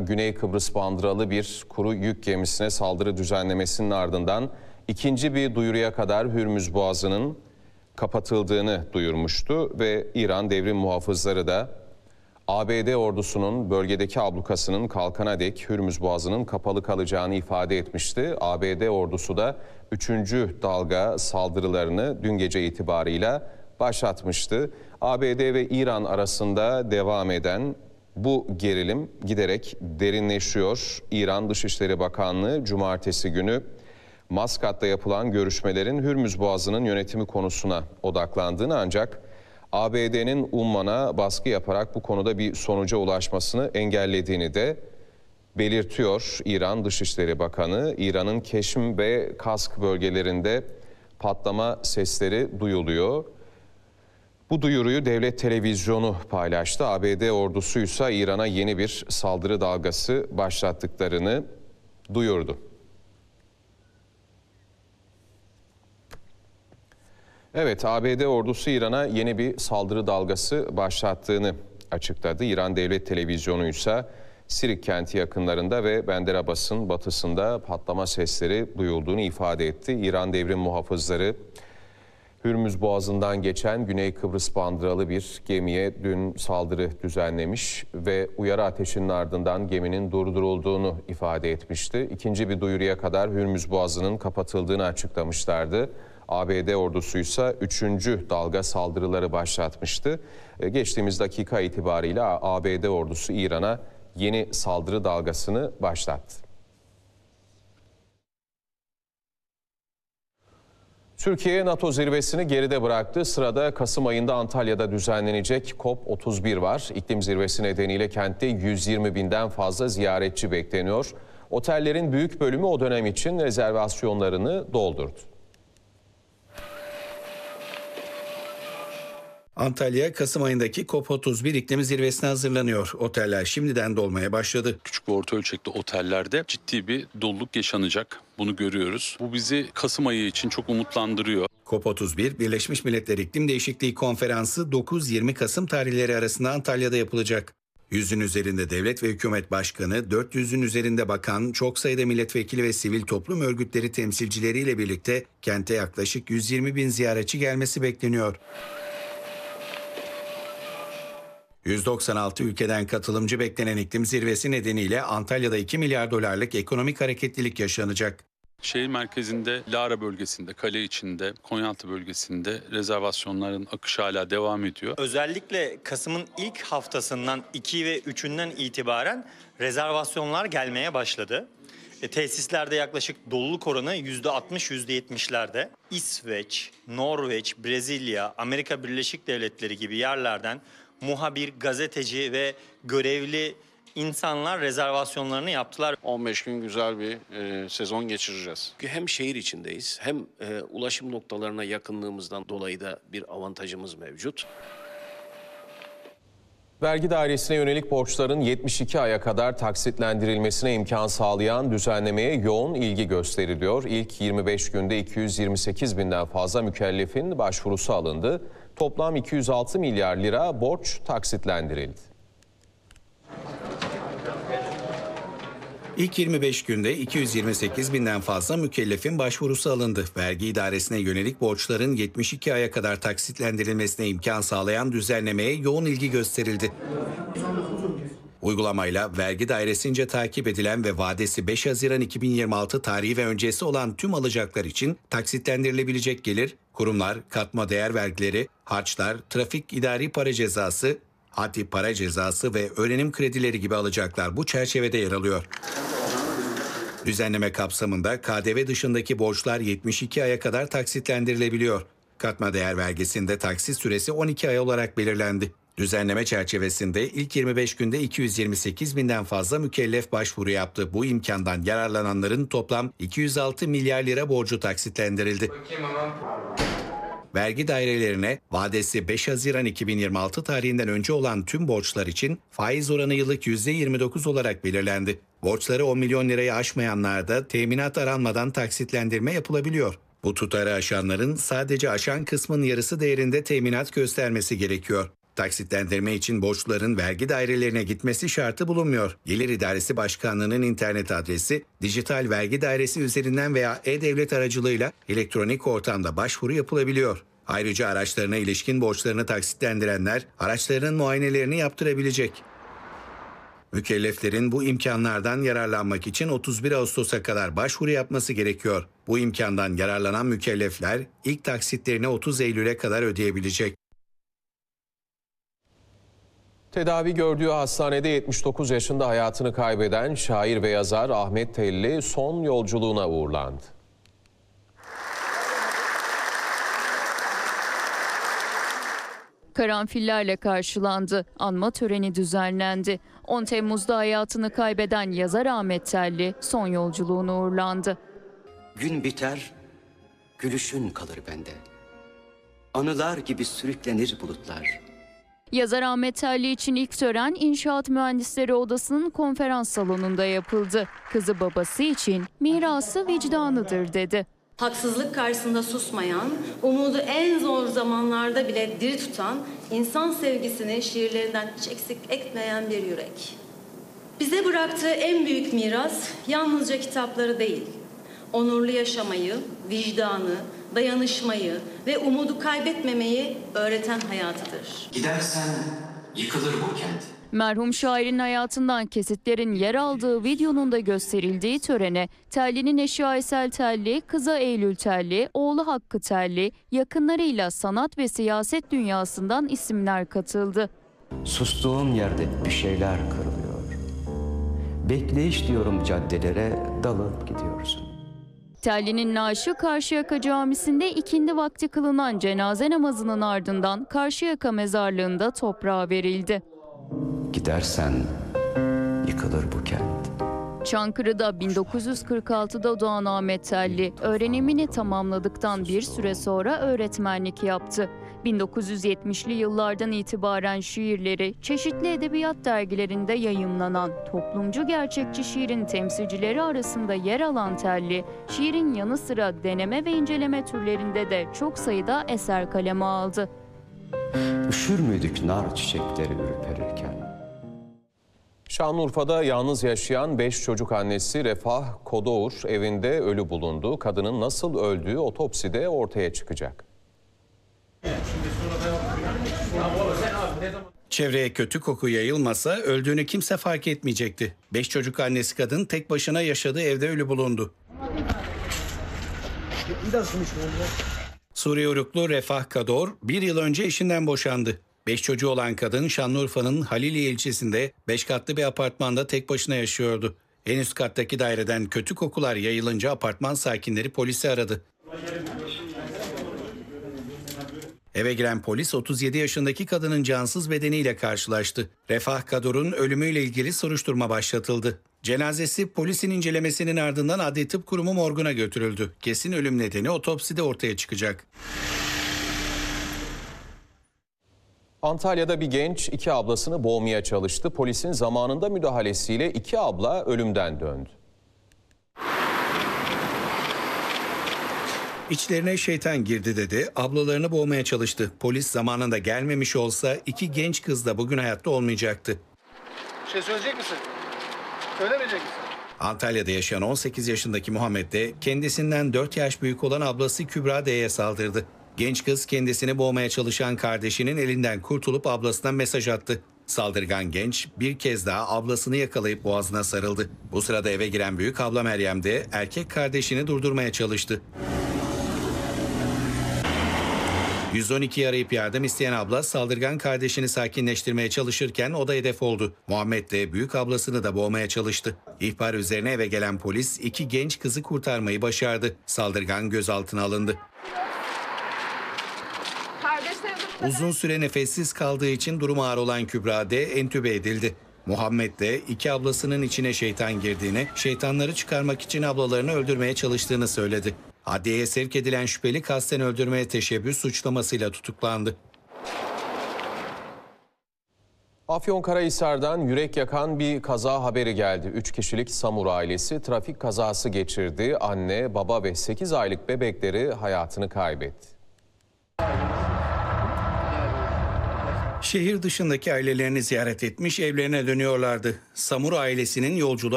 Güney Kıbrıs bandıralı bir kuru yük gemisine saldırı düzenlemesinin ardından ikinci bir duyuruya kadar Hürmüz Boğazı'nın kapatıldığını duyurmuştu ve İran devrim muhafızları da ABD ordusunun bölgedeki ablukasının kalkana dek Hürmüz Boğazı'nın kapalı kalacağını ifade etmişti. ABD ordusu da 3. dalga saldırılarını dün gece itibarıyla başlatmıştı. ABD ve İran arasında devam eden bu gerilim giderek derinleşiyor. İran Dışişleri Bakanlığı cumartesi günü Maskat'ta yapılan görüşmelerin Hürmüz Boğazı'nın yönetimi konusuna odaklandığını, ancak ABD'nin Umman'a baskı yaparak bu konuda bir sonuca ulaşmasını engellediğini de belirtiyor. İran Dışişleri Bakanı, İran'ın Keşm ve Kask bölgelerinde patlama sesleri duyuluyor. Bu duyuruyu devlet televizyonu paylaştı. ABD ordusuysa İran'a yeni bir saldırı dalgası başlattıklarını duyurdu. Evet, ABD ordusu İran'a yeni bir saldırı dalgası başlattığını açıkladı. İran Devlet Televizyonu ise Sirik kenti yakınlarında ve Bender Abbas'ın batısında patlama sesleri duyulduğunu ifade etti. İran devrim muhafızları Hürmüz Boğazı'ndan geçen Güney Kıbrıs bandıralı bir gemiye dün saldırı düzenlemiş ve uyarı ateşinin ardından geminin durdurulduğunu ifade etmişti. İkinci bir duyuruya kadar Hürmüz Boğazı'nın kapatıldığını açıklamışlardı. ABD ordusuysa 3. dalga saldırıları başlatmıştı. Geçtiğimiz dakika itibariyle ABD ordusu İran'a yeni saldırı dalgasını başlattı. Türkiye NATO zirvesini geride bıraktı. Sırada Kasım ayında Antalya'da düzenlenecek COP31 var. İklim zirvesi nedeniyle kentte 120 binden fazla ziyaretçi bekleniyor. Otellerin büyük bölümü o dönem için rezervasyonlarını doldurdu. Antalya, Kasım ayındaki COP31 iklim zirvesine hazırlanıyor. Oteller şimdiden dolmaya başladı. Küçük ve orta ölçekli otellerde ciddi bir doluluk yaşanacak. Bunu görüyoruz. Bu bizi Kasım ayı için çok umutlandırıyor. COP31, Birleşmiş Milletler İklim Değişikliği Konferansı 9-20 Kasım tarihleri arasında Antalya'da yapılacak. 100'ün üzerinde devlet ve hükümet başkanı, 400'ün üzerinde bakan, çok sayıda milletvekili ve sivil toplum örgütleri temsilcileriyle birlikte kente yaklaşık 120 bin ziyaretçi gelmesi bekleniyor. 196 ülkeden katılımcı beklenen iklim zirvesi nedeniyle Antalya'da 2 milyar dolarlık ekonomik hareketlilik yaşanacak. Şehir merkezinde, Lara bölgesinde, kale içinde, Konyaaltı bölgesinde rezervasyonların akışı hala devam ediyor. Özellikle Kasım'ın ilk haftasından 2 ve 3'ünden itibaren rezervasyonlar gelmeye başladı. Tesislerde yaklaşık doluluk oranı %60-%70'lerde. İsveç, Norveç, Brezilya, Amerika Birleşik Devletleri gibi yerlerden muhabir, gazeteci ve görevli insanlar rezervasyonlarını yaptılar. 15 gün güzel bir sezon geçireceğiz. Hem şehir içindeyiz hem ulaşım noktalarına yakınlığımızdan dolayı da bir avantajımız mevcut. Vergi dairesine yönelik borçların 72 aya kadar taksitlendirilmesine imkan sağlayan düzenlemeye yoğun ilgi gösteriliyor. İlk 25 günde 228 binden fazla mükellefin başvurusu alındı. Toplam 206 milyar lira borç taksitlendirildi. İlk 25 günde 228 binden fazla mükellefin başvurusu alındı. Vergi idaresine yönelik borçların 72 aya kadar taksitlendirilmesine imkan sağlayan düzenlemeye yoğun ilgi gösterildi. Uygulamayla vergi dairesince takip edilen ve vadesi 5 Haziran 2026 tarihi ve öncesi olan tüm alacaklar için taksitlendirilebilecek gelir, kurumlar, katma değer vergileri, harçlar, trafik idari para cezası, haddi para cezası ve öğrenim kredileri gibi alacaklar bu çerçevede yer alıyor. Düzenleme kapsamında KDV dışındaki borçlar 72 aya kadar taksitlendirilebiliyor. Katma değer vergisinde taksit süresi 12 ay olarak belirlendi. Düzenleme çerçevesinde ilk 25 günde 228 binden fazla mükellef başvuru yaptı. Bu imkandan yararlananların toplam 206 milyar lira borcu taksitlendirildi. Vergi dairelerine vadesi 5 Haziran 2026 tarihinden önce olan tüm borçlar için faiz oranı yıllık %29 olarak belirlendi. Borçları 10 milyon lirayı aşmayanlarda teminat aranmadan taksitlendirme yapılabiliyor. Bu tutarı aşanların sadece aşan kısmın yarısı değerinde teminat göstermesi gerekiyor. Taksitlendirme için borçluların vergi dairelerine gitmesi şartı bulunmuyor. Gelir İdaresi Başkanlığı'nın internet adresi, Dijital Vergi Dairesi üzerinden veya e-devlet aracılığıyla elektronik ortamda başvuru yapılabiliyor. Ayrıca araçlarına ilişkin borçlarını taksitlendirenler araçlarının muayenelerini yaptırabilecek. Mükelleflerin bu imkanlardan yararlanmak için 31 Ağustos'a kadar başvuru yapması gerekiyor. Bu imkandan yararlanan mükellefler ilk taksitlerini 30 Eylül'e kadar ödeyebilecek. Tedavi gördüğü hastanede 79 yaşında hayatını kaybeden şair ve yazar Ahmet Telli son yolculuğuna uğurlandı. Karanfillerle karşılandı. Anma töreni düzenlendi. 10 Temmuz'da hayatını kaybeden yazar Ahmet Telli son yolculuğuna uğurlandı. Gün biter, gülüşün kalır bende. Anılar gibi sürüklenir bulutlar. Yazar Ahmet Telli için ilk tören İnşaat Mühendisleri Odası'nın konferans salonunda yapıldı. Kızı babası için mirası vicdanıdır dedi. Haksızlık karşısında susmayan, umudu en zor zamanlarda bile diri tutan, insan sevgisini şiirlerinden hiç eksik etmeyen bir yürek. Bize bıraktığı en büyük miras yalnızca kitapları değil, onurlu yaşamayı, vicdanı, dayanışmayı ve umudu kaybetmemeyi öğreten hayatıdır. Gidersen yıkılır bu kent. Merhum şairin hayatından kesitlerin yer aldığı videonun da gösterildiği törene Telli'nin eşi Aysel Telli, kızı Eylül Telli, oğlu Hakkı Telli, yakınlarıyla sanat ve siyaset dünyasından isimler katıldı. Sustuğum yerde bir şeyler kırılıyor. Bekleyiş diyorum caddelere, dalıp gidiyorsun. Telli'nin naaşı Karşıyaka Camisi'nde ikindi vakti kılınan cenaze namazının ardından Karşıyaka mezarlığında toprağa verildi. Gidersen yıkılır bu kent. Çankırı'da 1946'da doğan Ahmet Telli, öğrenimini tamamladıktan bir süre sonra öğretmenlik yaptı. 1970'li yıllardan itibaren şiirleri çeşitli edebiyat dergilerinde yayımlanan toplumcu gerçekçi şiirin temsilcileri arasında yer alan Telli, şiirin yanı sıra deneme ve inceleme türlerinde de çok sayıda eser kaleme aldı. Üşür müydük nar çiçekleri ürperirken? Şanlıurfa'da yalnız yaşayan 5 çocuk annesi Refah Kodoğur evinde ölü bulundu. Kadının nasıl öldüğü otopside ortaya çıkacak. Çevreye kötü koku yayılmasa öldüğünü kimse fark etmeyecekti. 5 çocuk annesi kadın tek başına yaşadığı evde ölü bulundu. Suriye uyruklu Refah Kador 1 yıl önce eşinden boşandı. 5 çocuğu olan kadın Şanlıurfa'nın Haliliye ilçesinde 5 katlı bir apartmanda tek başına yaşıyordu. En üst kattaki daireden kötü kokular yayılınca apartman sakinleri polisi aradı. Eve giren polis 37 yaşındaki kadının cansız bedeniyle karşılaştı. Refah Kador'un ölümüyle ilgili soruşturma başlatıldı. Cenazesi polisin incelemesinin ardından Adli Tıp Kurumu morguna götürüldü. Kesin ölüm nedeni otopside ortaya çıkacak. Antalya'da bir genç 2 ablasını boğmaya çalıştı. Polisin zamanında müdahalesiyle 2 abla ölümden döndü. İçlerine şeytan girdi dedi, ablalarını boğmaya çalıştı. Polis zamanında gelmemiş olsa 2 genç kız da bugün hayatta olmayacaktı. Bir şey söyleyecek misin? Söylemeyecek misin? Antalya'da yaşayan 18 yaşındaki Muhammed de kendisinden 4 yaş büyük olan ablası Kübra D'ye saldırdı. Genç kız kendisini boğmaya çalışan kardeşinin elinden kurtulup ablasına mesaj attı. Saldırgan genç bir kez daha ablasını yakalayıp boğazına sarıldı. Bu sırada eve giren büyük abla Meryem de erkek kardeşini durdurmaya çalıştı. 112'yi arayıp yardım isteyen abla saldırgan kardeşini sakinleştirmeye çalışırken o da hedef oldu. Muhammed de büyük ablasını da boğmaya çalıştı. İhbar üzerine eve gelen polis 2 genç kızı kurtarmayı başardı. Saldırgan gözaltına alındı. Uzun süre nefessiz kaldığı için durumu ağır olan Kübra D entübe edildi. Muhammed de 2 ablasının içine şeytan girdiğini, şeytanları çıkarmak için ablalarını öldürmeye çalıştığını söyledi. Adliyeye sevk edilen şüpheli kasten öldürmeye teşebbüs suçlamasıyla tutuklandı. Afyonkarahisar'dan yürek yakan bir kaza haberi geldi. 3 kişilik Samur ailesi trafik kazası geçirdi. Anne, baba ve 8 aylık bebekleri hayatını kaybetti. Şehir dışındaki ailelerini ziyaret etmiş, evlerine dönüyorlardı. Samur ailesinin yolculuğa